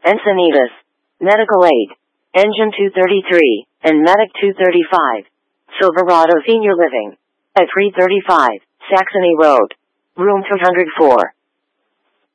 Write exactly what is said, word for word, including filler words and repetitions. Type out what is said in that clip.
Encinitas, Medical Aid, Engine two thirty-three, and Medic two thirty-five. Silverado Senior Living, at three thirty-five, Saxony Road, room two hundred four.